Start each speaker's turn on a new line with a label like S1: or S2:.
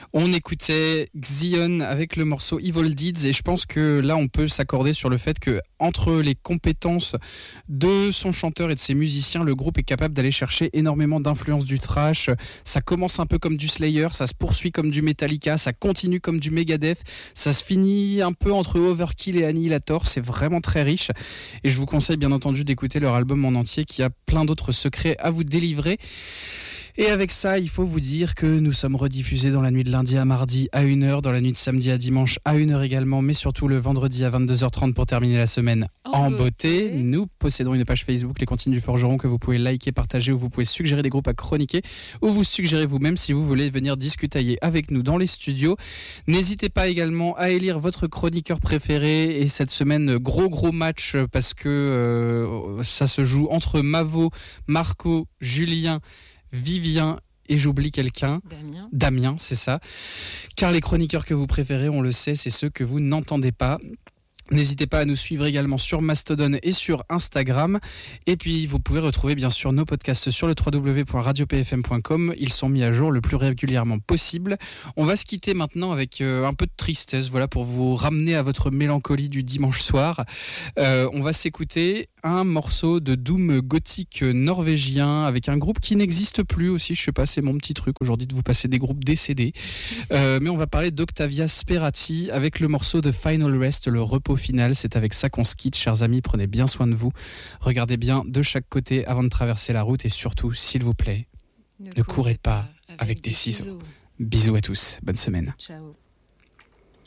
S1: On écoutait Xion avec le morceau Evil Deeds et je pense que là on peut s'accorder sur le fait que entre les compétences de son chanteur et de ses musiciens, le groupe est capable d'aller chercher énormément d'influences du thrash. Ça commence un peu comme du Slayer, ça se poursuit comme du Metallica, ça continue comme du Megadeth, ça se finit un peu entre Overkill et Annihilator, c'est vraiment très riche et je vous conseille bien entendu d'écouter leur album en entier qui a plein d'autres secrets à vous délivrer. Et avec ça, il faut vous dire que nous sommes rediffusés dans la nuit de lundi à mardi à 1h, dans la nuit de samedi à dimanche à 1h également, mais surtout le vendredi à 22h30 pour terminer la semaine en beauté. Nous possédons une page Facebook, Les Comptines du Forgeron, que vous pouvez liker, partager, où vous pouvez suggérer des groupes à chroniquer, ou vous suggérer vous-même si vous voulez venir discutailler avec nous dans les studios. N'hésitez pas également à élire votre chroniqueur préféré, et cette semaine, gros match, parce que ça se joue entre Mavo, Marco, Julien, Vivien et j'oublie quelqu'un. Damien, c'est ça. Car les chroniqueurs que vous préférez, on le sait, c'est ceux que vous n'entendez pas. N'hésitez pas à nous suivre également sur Mastodon et sur Instagram. Et puis, vous pouvez retrouver bien sûr nos podcasts sur le www.radiopfm.com. Ils sont mis à jour le plus régulièrement possible. On va se quitter maintenant avec un peu de tristesse, voilà, pour vous ramener à votre mélancolie du dimanche soir. On va s'écouter un morceau de doom gothique norvégien avec un groupe qui n'existe plus aussi. Je sais pas, c'est mon petit truc aujourd'hui de vous passer des groupes décédés. Mais on va parler d'Octavia Sperati avec le morceau de Final Rest, le repos final. C'est avec ça qu'on se quitte, chers amis. Prenez bien soin de vous. Regardez bien de chaque côté avant de traverser la route et surtout, s'il vous plaît, ne courez pas avec des ciseaux. Bisous à tous. Bonne semaine.
S2: Ciao.